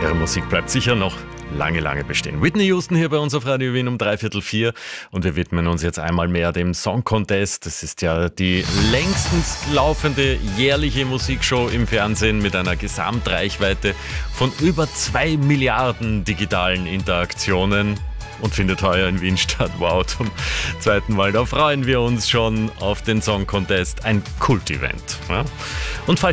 Ihre Musik bleibt sicher noch lange, lange bestehen. Whitney Houston hier bei uns auf Radio Wien um 3:15 und wir widmen uns jetzt einmal mehr dem Song Contest. Das ist ja die längstens laufende jährliche Musikshow im Fernsehen mit einer Gesamtreichweite von über 2 Milliarden digitalen Interaktionen. Und findet heuer in Wien statt. Wow, zum zweiten Mal. Da freuen wir uns schon auf den Song Contest. Ein Kult-Event. Ja? Und falls